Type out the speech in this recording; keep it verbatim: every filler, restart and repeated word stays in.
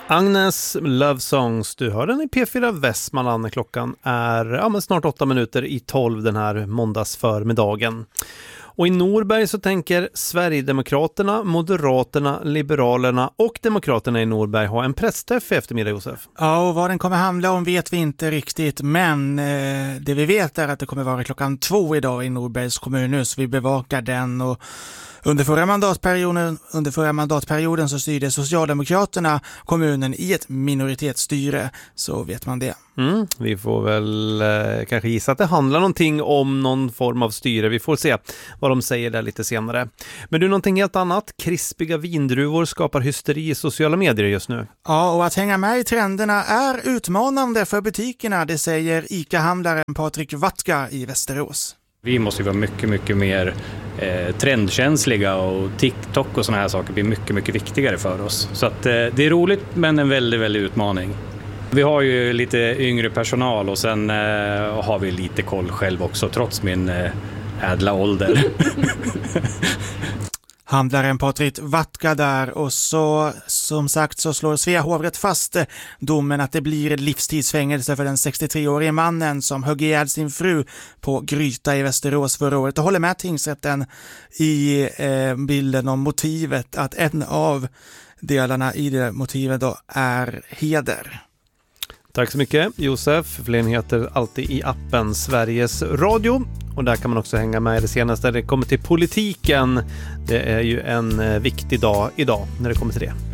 Agnes Love Songs, du hör den i P fyra Västmanland. Klockan är ja, men snart åtta minuter i tolv den här måndagsförmiddagen. Och i Norberg så tänker Sverigedemokraterna, Moderaterna, Liberalerna och Demokraterna i Norberg ha en pressträff i eftermiddag, Josef. Ja, och vad den kommer handla om vet vi inte riktigt, men eh, det vi vet är att det kommer vara klockan två idag i Norbergs kommunhus. Vi bevakar den och under förra mandatperioden, under förra mandatperioden så styrde Socialdemokraterna kommunen i ett minoritetsstyre, så vet man det. Mm, vi får väl eh, kanske gissa att det handlar någonting om någon form av styre. Vi får se vad de säger där lite senare. Men du, någonting helt annat. Krispiga vindruvor skapar hysteri i sociala medier just nu. Ja, och att hänga med i trenderna är utmanande för butikerna, det säger ICA-handlaren Patrik Watka i Västerås. Vi måste ju vara mycket, mycket mer eh, trendkänsliga och TikTok och såna här saker blir mycket, mycket viktigare för oss. Så att, eh, det är roligt men en väldigt, väldigt utmaning. Vi har ju lite yngre personal och sen eh, har vi lite koll själv också trots min eh, ädla ålder. Handlaren Patrik Watka där, och så som sagt så slår Svea hovrätt fast domen att det blir livstidsfängelse för den sextiotre-årige mannen som högg ihjäl sin fru på Gryta i Västerås förra året. Och håller med tingsrätten i eh, bilden om motivet, att en av delarna i det motivet då är heder. Tack så mycket, Josef. Fler heter alltid i appen Sveriges Radio. Och där kan man också hänga med i det senaste. Det kommer till politiken. Det är ju en viktig dag idag när det kommer till det.